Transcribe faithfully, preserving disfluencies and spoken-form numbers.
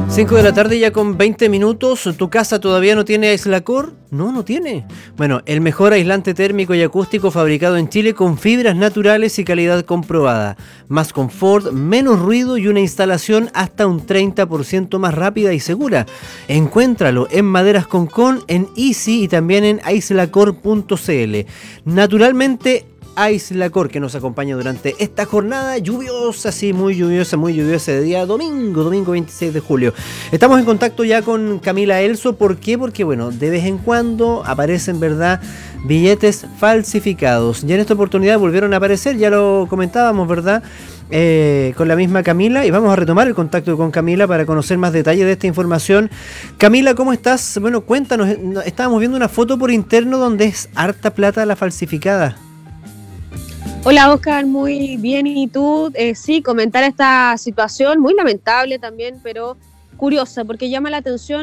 cinco de la tarde ya con veinte minutos. ¿Tu casa todavía no tiene Aislacor? No, no tiene. Bueno, el mejor aislante térmico y acústico fabricado en Chile con fibras naturales y calidad comprobada. Más confort, menos ruido y una instalación hasta un treinta por ciento más rápida y segura. Encuéntralo en Maderas Concón, en Easy y también en aislacor punto cl. Naturalmente, Aislacor, que nos acompaña durante esta jornada lluviosa, sí, muy lluviosa, muy lluviosa de día domingo, domingo veintiséis de julio. Estamos en contacto ya con Camila Elso. ¿Por qué? Porque, bueno, de vez en cuando aparecen, ¿verdad?, billetes falsificados. Ya en esta oportunidad volvieron a aparecer, ya lo comentábamos, ¿verdad?, Eh, con la misma Camila, y vamos a retomar el contacto con Camila para conocer más detalles de esta información. Camila, ¿cómo estás? Bueno, cuéntanos, estábamos viendo una foto por interno donde es harta plata la falsificada. Hola Oscar, muy bien, ¿y tú? Eh, sí, comentar esta situación muy lamentable también, pero curiosa, porque llama la atención